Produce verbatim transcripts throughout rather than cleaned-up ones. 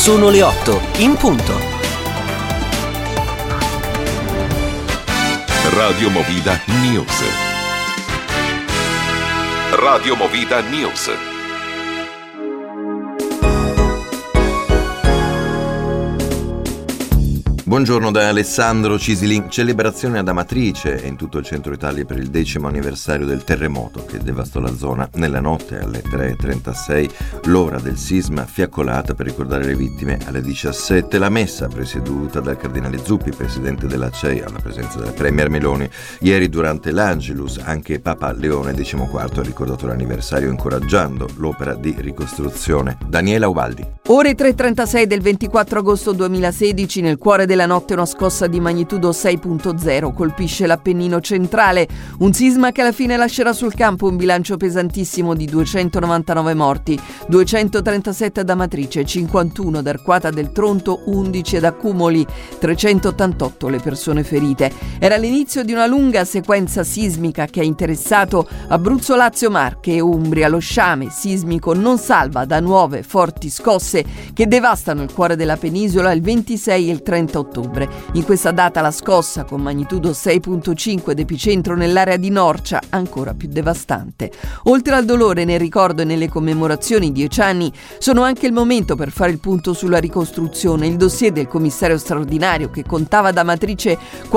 Sono le otto, in punto. Radio Movida News. Radio Movida News. Buongiorno da Alessandro Cisilin. Celebrazione ad Amatrice e in tutto il centro Italia per il decimo anniversario del terremoto che devastò la zona. Nella notte alle tre e trentasei, l'ora del sisma fiaccolata per ricordare le vittime. Alle diciassette la messa presieduta dal cardinale Zuppi, presidente della C E I, alla presenza della premier Meloni. Ieri durante l'Angelus anche Papa Leone decimoquarto ha ricordato l'anniversario incoraggiando l'opera di ricostruzione. Daniela Ubaldi. Ore tre e trentasei del ventiquattro agosto duemilasedici, nel cuore della notte una scossa di magnitudo sei virgola zero colpisce l'Appennino centrale, un sisma che alla fine lascerà sul campo un bilancio pesantissimo di duecentonovantanove morti, duecentotrentasette ad Amatrice, cinquantuno ad Arquata del Tronto, undici ad Accumoli, trecentottantotto le persone ferite. Era l'inizio di una lunga sequenza sismica che ha interessato Abruzzo, Lazio, Marche e Umbria. Lo sciame sismico non salva da nuove forti scosse che devastano il cuore della penisola il ventisei e il trenta ottobre. In questa data la scossa con magnitudo sei virgola cinque d'epicentro nell'area di Norcia, ancora più devastante. Oltre al dolore, nel ricordo e nelle commemorazioni dieci anni, sono anche il momento per fare il punto sulla ricostruzione. Il dossier del commissario straordinario, che contava da matrice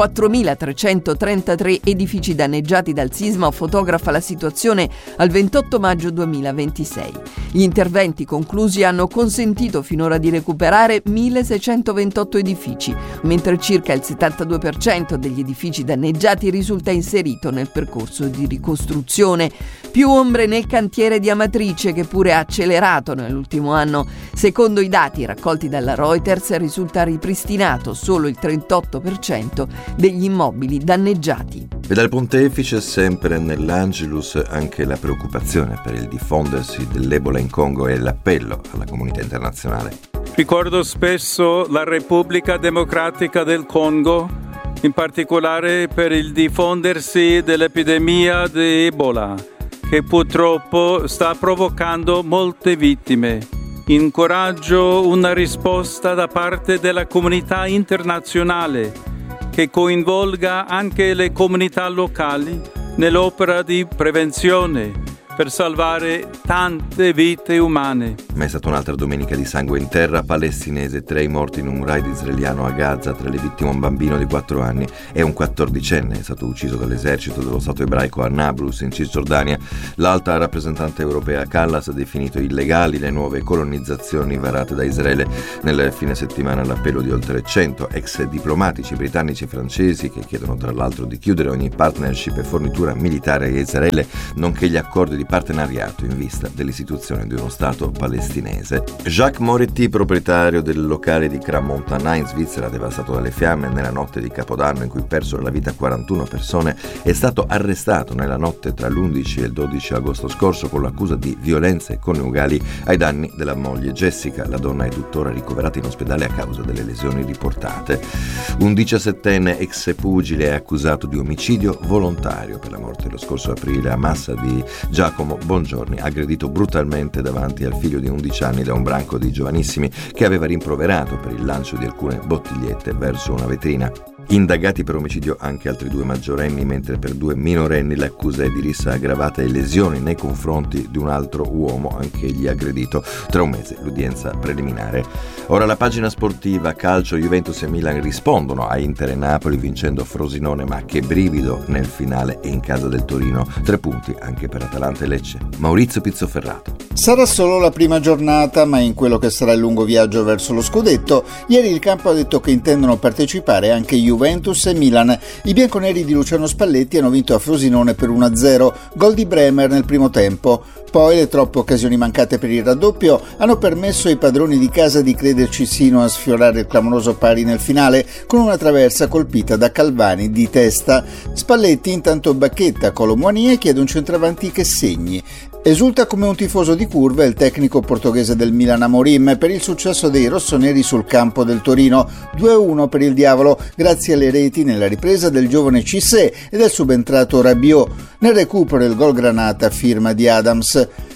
quattromilatrecentotrentatré edifici danneggiati dal sisma, fotografa la situazione al ventotto maggio duemilaventisei. Gli interventi conclusi hanno consentito finora di recuperare milleseicentoventotto edifici, mentre circa il settantadue per cento degli edifici danneggiati risulta inserito nel percorso di ricostruzione. Più ombre nel cantiere di Amatrice, che pure ha accelerato nell'ultimo anno. Secondo i dati raccolti dalla Reuters risulta ripristinato solo il trentotto per cento degli immobili danneggiati. E dal pontefice, sempre nell'Angelus, anche la preoccupazione per il diffondersi dell'Ebola in Congo e l'appello alla comunità internazionale. Ricordo spesso la Repubblica Democratica del Congo, in particolare per il diffondersi dell'epidemia di Ebola, che purtroppo sta provocando molte vittime. Incoraggio una risposta da parte della comunità internazionale che coinvolga anche le comunità locali nell'opera di prevenzione per salvare tante vite umane. Ma è stata un'altra domenica di sangue in terra palestinese, tre i morti in un raid israeliano a Gaza, tra le vittime un bambino di quattro anni e un quattordicenne è stato ucciso dall'esercito dello Stato ebraico a Nablus in Cisgiordania. L'alta rappresentante europea Callas ha definito illegali le nuove colonizzazioni varate da Israele. Nel fine settimana l'appello di oltre cento ex diplomatici britannici e francesi, che chiedono tra l'altro di chiudere ogni partnership e fornitura militare a Israele, nonché gli accordi di partenariato in vista dell'istituzione di uno Stato palestinese. Jacques Moretti, proprietario del locale di Crans-Montana in Svizzera, devastato dalle fiamme nella notte di Capodanno in cui persero la vita quarantuno persone, è stato arrestato nella notte tra l'undici e il dodici agosto scorso con l'accusa di violenze coniugali ai danni della moglie Jessica. La donna è tuttora ricoverata in ospedale a causa delle lesioni riportate. Un diciassettenne ex pugile è accusato di omicidio volontario per la morte lo scorso aprile a Massa di Giacomo Bongiorni, aggredito brutalmente davanti al figlio di undici anni da un branco di giovanissimi che aveva rimproverato per il lancio di alcune bottigliette verso una vetrina. Indagati per omicidio anche altri due maggiorenni, mentre per due minorenni l'accusa è di rissa aggravata e lesioni nei confronti di un altro uomo, anch'egli aggredito. Tra un mese l'udienza preliminare. Ora la pagina sportiva: calcio, Juventus e Milan rispondono a Inter e Napoli vincendo Frosinone, ma che brivido nel finale e in casa del Torino. Tre punti anche per Atalanta e Lecce. Maurizio Pizzoferrato. Sarà solo la prima giornata, ma in quello che sarà il lungo viaggio verso lo scudetto, ieri il campo ha detto che intendono partecipare anche Juventus e Milan. I bianconeri di Luciano Spalletti hanno vinto a Frosinone per uno a zero, gol di Bremer nel primo tempo. Poi le troppe occasioni mancate per il raddoppio hanno permesso ai padroni di casa di crederci sino a sfiorare il clamoroso pari nel finale con una traversa colpita da Calvani di testa. Spalletti intanto bacchetta Colomboani e chiede un centravanti che segni. Esulta come un tifoso di curva il tecnico portoghese del Milan Amorim per il successo dei rossoneri sul campo del Torino, due a uno per il Diavolo grazie alle reti nella ripresa del giovane Cissé e del subentrato Rabiot. Nel recupero il gol granata firma di Adams.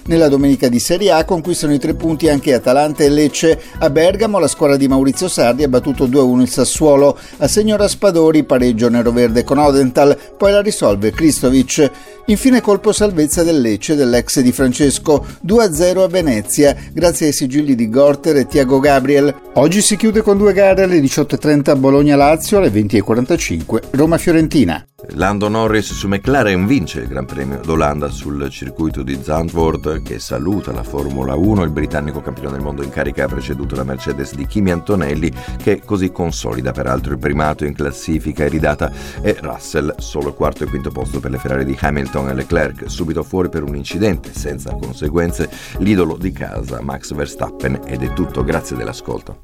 Nella domenica di Serie A conquistano i tre punti anche Atalanta e Lecce. A Bergamo la squadra di Maurizio Sarri ha battuto due a uno il Sassuolo. A segno Raspadori, pareggio neroverde con Odenthal, poi la risolve Kristovic. Infine colpo salvezza del Lecce dell'ex di Francesco, due a zero a Venezia, grazie ai sigilli di Gorter e Thiago Gabriel. Oggi si chiude con due gare alle diciotto e trenta Bologna-Lazio, alle venti e quarantacinque Roma-Fiorentina. Lando Norris su McLaren vince il Gran Premio d'Olanda sul circuito di Zandvoort, che saluta la Formula uno. Il britannico campione del mondo in carica ha preceduto la Mercedes di Kimi Antonelli, che così consolida peraltro il primato in classifica iridata, e Russell solo quarto e quinto posto per le Ferrari di Hamilton e Leclerc, subito fuori per un incidente senza conseguenze l'idolo di casa Max Verstappen. Ed è tutto, grazie dell'ascolto.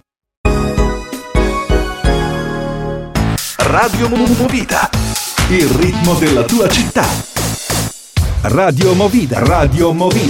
Radio Movida, il ritmo della tua città. Radio Movida, Radio Movida.